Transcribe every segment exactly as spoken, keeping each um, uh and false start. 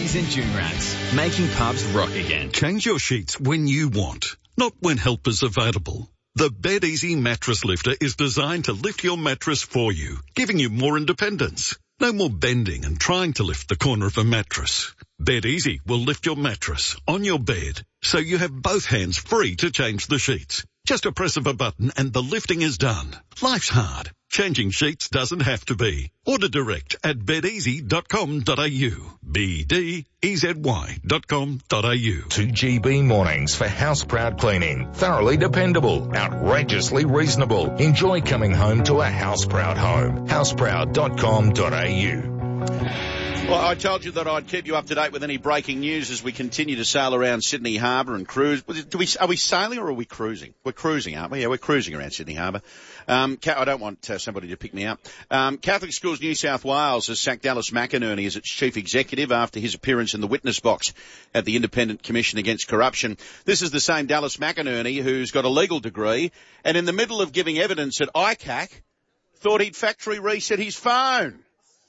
Beddies and Junrats, making pubs rock again. Change your sheets when you want, not when help is available. The Bed Easy Mattress Lifter is designed to lift your mattress for you, giving you more independence. No more bending and trying to lift the corner of a mattress. Bed Easy will lift your mattress on your bed, so you have both hands free to change the sheets. Just a press of a button and the lifting is done. Life's hard. Changing sheets doesn't have to be. Order direct at bed easy dot com dot a u. B D E Z Y dot com dot a u. two G B mornings for house proud cleaning. Thoroughly dependable. Outrageously reasonable. Enjoy coming home to a house proud home. house proud dot com dot a u. Well, I told you that I'd keep you up to date with any breaking news as we continue to sail around Sydney Harbour and cruise. Do we, are we sailing or are we cruising? We're cruising, aren't we? Yeah, we're cruising around Sydney Harbour. Um, I don't want uh, somebody to pick me up. Um, Catholic Schools New South Wales has sacked Dallas McInerney as its chief executive after his appearance in the witness box at the Independent Commission Against Corruption. This is the same Dallas McInerney who's got a legal degree and in the middle of giving evidence at I C A C thought he'd factory reset his phone.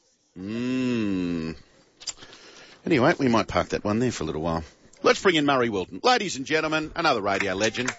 Hmm. Anyway, we might park that one there for a little while. Let's bring in Murray Wilton. Ladies and gentlemen, another radio legend.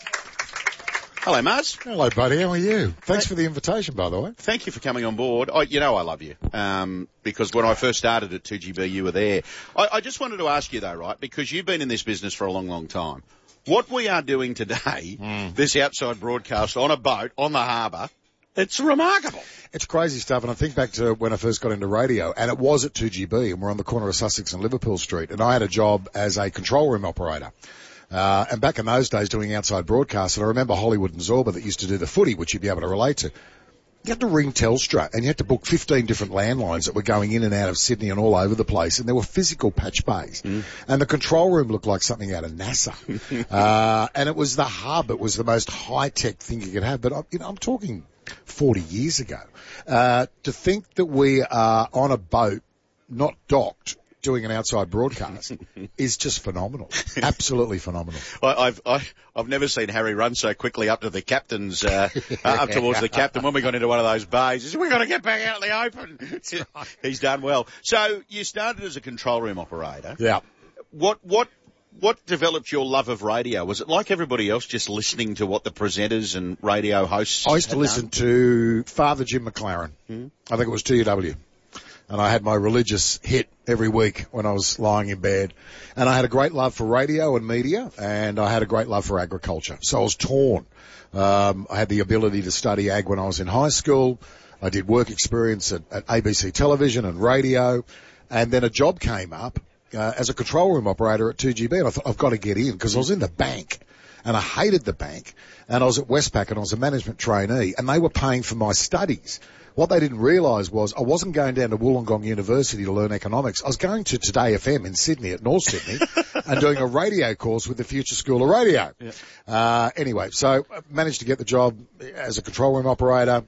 Hello, Muzz. Hello, buddy. How are you? Thanks for the invitation, by the way. Thank you for coming on board. I, you know I love you, um, because when I first started at two G B, you were there. I, I just wanted to ask you, though, right, because you've been in this business for a long, long time. What we are doing today, mm. this outside broadcast on a boat on the harbour, it's remarkable. It's crazy stuff, and I think back to when I first got into radio, and it was at two G B, and we're on the corner of Sussex and Liverpool Street, and I had a job as a control room operator. Uh, and back in those days doing outside broadcasts, and I remember Hollywood and Zorba that used to do the footy, which you'd be able to relate to. You had to ring Telstra, and you had to book fifteen different landlines that were going in and out of Sydney and all over the place, and there were physical patch bays. Mm. And the control room looked like something out of NASA. uh, and it was the hub. It was the most high-tech thing you could have. But, you know, I'm talking forty years ago. Uh, to think that we are on a boat, not docked, doing an outside broadcast is just phenomenal. Absolutely phenomenal. I, I've I, I've never seen Harry run so quickly up to the captain's, uh, uh, up towards the captain when we got into one of those bays. He said, we've got to get back out in the open. He's done well. So you started as a control room operator. Yeah. What what what developed your love of radio? Was it like everybody else, just listening to what the presenters and radio hosts I used to listen done? to Father Jim McLaren. Hmm? I think it was two U W. And I had my religious hit every week when I was lying in bed. And I had a great love for radio and media, and I had a great love for agriculture. So I was torn. Um, I had the ability to study ag when I was in high school. I did work experience at, at A B C television and radio. And then a job came up uh, as a control room operator at two G B, and I thought, I've got to get in, because I was in the bank. And I hated the bank. And I was at Westpac, and I was a management trainee, and they were paying for my studies. What they didn't realise was I wasn't going down to Wollongong University to learn economics. I was going to Today F M in Sydney, at North Sydney, and doing a radio course with the Future School of Radio. Yeah. Uh, anyway, so I managed to get the job as a control room operator.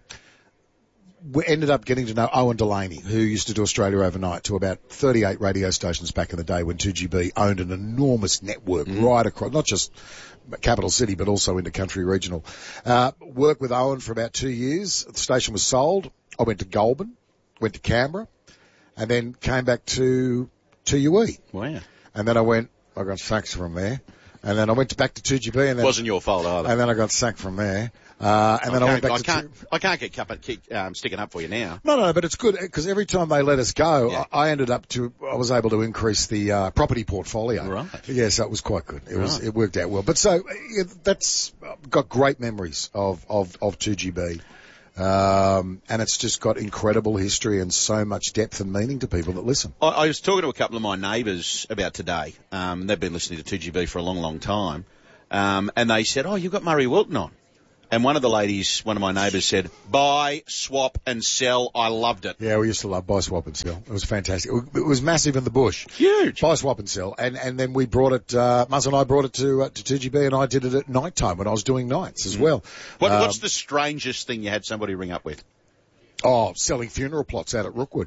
We ended up getting to know Owen Delaney, who used to do Australia Overnight, to about thirty-eight radio stations back in the day when two G B owned an enormous network mm. right across, not just capital city, but also into country regional. Uh, worked with Owen for about two years. The station was sold. I went to Goulburn, went to Canberra, and then came back to T U E. Wow. And then I went, I got sacked from there. And then I went to back to two G B. And then, wasn't your fault either. And then I got sacked from there. Uh, and I then I went back I to... Can't, two... I can't get cup, keep, um, sticking up for you now. No, no, but it's good, because every time they let us go, yeah. I, I ended up to, I was able to increase the, uh, property portfolio. Right. Yeah, so it was quite good. It right. was, it worked out well. But so, yeah, that's, I've got great memories of, of, of two G B. Um, and it's just got incredible history and so much depth and meaning to people that listen. I, I was talking to a couple of my neighbours about today. Um, they've been listening to two G B for a long, long time. Um, and they said, oh, you've got Murray Wilton on. And one of the ladies, one of my neighbours said, buy, swap and sell. I loved it. Yeah, we used to love buy, swap and sell. It was fantastic. It was massive in the bush. Huge. Buy, swap and sell. And, and then we brought it, uh, Muzz and I brought it to, uh, to two G B, and I did it at night time when I was doing nights as mm. well. What, um, what's the strangest thing you had somebody ring up with? Oh, selling funeral plots out at Rookwood.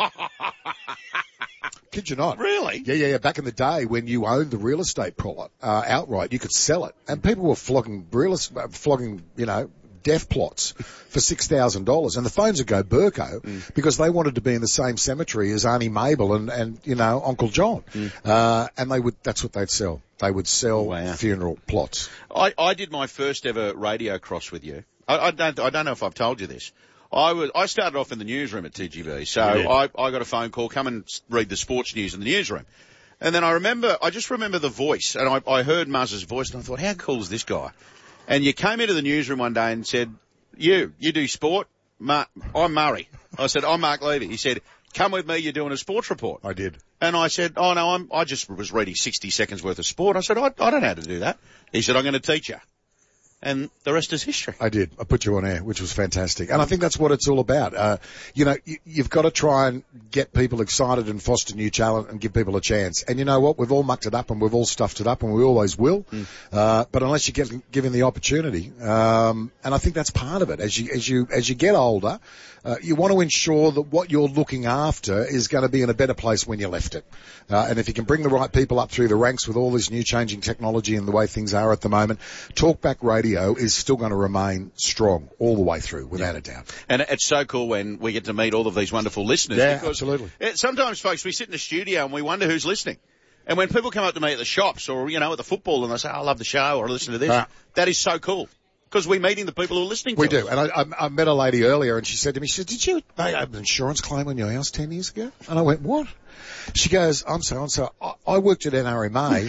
Kid you not. Really? Yeah, yeah, yeah. Back in the day when you owned the real estate plot, uh, outright, you could sell it. And people were flogging real estate, flogging, you know, death plots for six thousand dollars. And the phones would go Burko mm. because they wanted to be in the same cemetery as Auntie Mabel and, and you know, Uncle John. Mm. Uh, and they would, that's what they'd sell. They would sell wow. funeral plots. I, I did my first ever radio cross with you. I, I don't, I don't know if I've told you this. I was, I started off in the newsroom at T G V. So yeah. I, I got a phone call, come and read the sports news in the newsroom. And then I remember, I just remember the voice, and I, I heard Muzz's voice, and I thought, how cool is this guy? And you came into the newsroom one day and said, you, you do sport? Mark, I'm Murray. I said, I'm Mark Levy. He said, come with me, you're doing a sports report. I did. And I said, oh no, I'm, I just was reading sixty seconds worth of sport. I said, I, I don't know how to do that. He said, I'm going to teach you. And the rest is history. I did. I put you on air, which was fantastic. And I think that's what it's all about. Uh, you know, you, you've got to try and get people excited and foster new talent and give people a chance. And you know what? We've all mucked it up and we've all stuffed it up and we always will. Mm. Uh, but unless you get given the opportunity, um, and I think that's part of it. As you, as you, as you get older, uh, you want to ensure that what you're looking after is going to be in a better place when you left it. Uh, and if you can bring the right people up through the ranks with all this new changing technology and the way things are at the moment, Talkback Radio is still going to remain strong all the way through, without yeah. a doubt. And it's so cool when we get to meet all of these wonderful listeners. Yeah, because absolutely. It, sometimes, folks, we sit in the studio and we wonder who's listening. And when people come up to me at the shops or, you know, at the football and they say, oh, I love the show or I listen to this, uh, that is so cool. Because we're meeting the people who are listening to we us. We do. And I, I, I met a lady earlier and she said to me, she said, did you make an insurance claim on your house ten years ago? And I went, what? She goes, I'm so and so. I, I worked at N R M A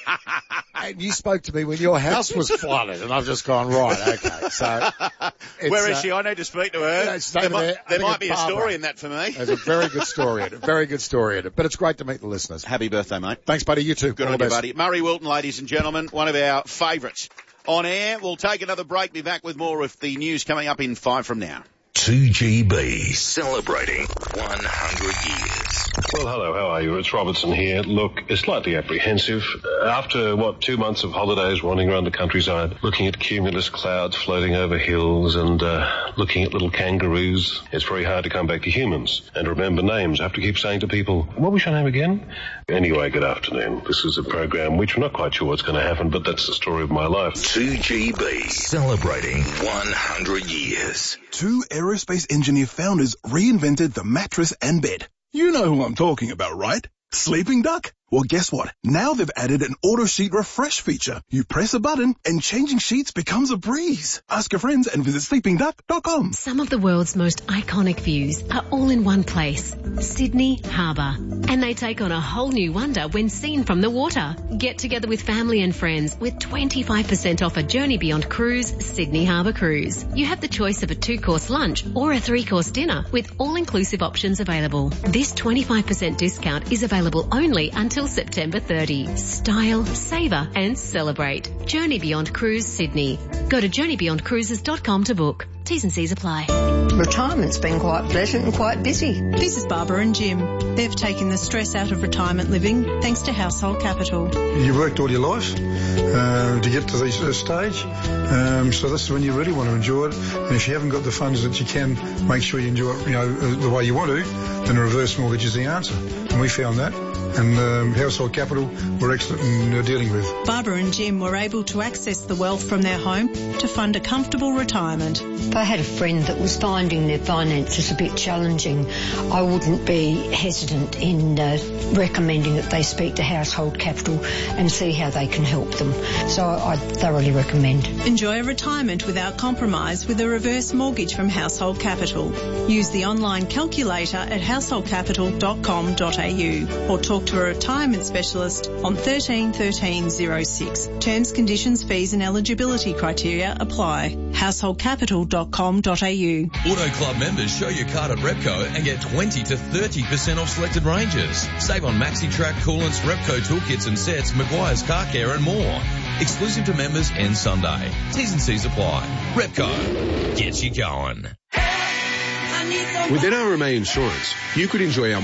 and you spoke to me when your house was flooded. And I've just gone, right, okay. So, where is uh, she? I need to speak to her. Yeah, there might, there, there might be a story in that for me. There's a very good story in it. Very good story in it. But it's great to meet the listeners. Happy birthday, mate. Thanks, buddy. You too. Good on you, buddy. Murray Wilton, ladies and gentlemen, one of our favourites on air. We'll take another break. Be back with more of the news coming up in five from now. two G B, celebrating one hundred years. Well, hello, how are you? It's Robertson here. Look, it's slightly apprehensive. Uh, after, what, two months of holidays running around the countryside, looking at cumulus clouds floating over hills and uh, looking at little kangaroos, it's very hard to come back to humans and remember names. I have to keep saying to people, what was your name again? Anyway, good afternoon. This is a program which we're not quite sure what's going to happen, but that's the story of my life. two G B, celebrating one hundred years. Two aerospace engineer founders reinvented the mattress and bed. You know who I'm talking about, right? Sleeping Duck? Well, guess what? Now they've added an auto sheet refresh feature. You press a button and changing sheets becomes a breeze. Ask your friends and visit sleeping duck dot com. Some of the world's most iconic views are all in one place, Sydney Harbour. And they take on a whole new wonder when seen from the water. Get together with family and friends with twenty-five percent off a Journey Beyond Cruise, Sydney Harbour Cruise. You have the choice of a two-course lunch or a three-course dinner with all-inclusive options available. This twenty-five percent discount is available only until September thirtieth. Style, savour and celebrate. Journey Beyond Cruise Sydney. Go to journey beyond cruises dot com to book. T's and C's apply. Retirement's been quite pleasant and quite busy. This is Barbara and Jim. They've taken the stress out of retirement living thanks to Household Capital. You've worked all your life uh, to get to this uh, stage, um, so this is when you really want to enjoy it. And if you haven't got the funds that you can make sure you enjoy it, you know, uh, the way you want to, then a reverse mortgage is the answer. And we found that. And um, Household Capital were excellent in uh, dealing with. Barbara and Jim were able to access the wealth from their home to fund a comfortable retirement. If I had a friend that was finding their finances a bit challenging, I wouldn't be hesitant in uh, recommending that they speak to Household Capital and see how they can help them. So I thoroughly recommend. Enjoy a retirement without compromise with a reverse mortgage from Household Capital. Use the online calculator at household capital dot com dot a u or talk to a retirement specialist on thirteen thirteen oh six. Terms, conditions, fees and eligibility criteria apply. household capital dot com dot a u. Auto Club members show your card at Repco and get twenty to thirty percent off selected ranges. Save on Maxi-Track, coolants, Repco toolkits and sets, Maguire's Car Care and more. Exclusive to members and Sunday. T's and C's apply. Repco. Gets you going. With N R M A Insurance, you could enjoy our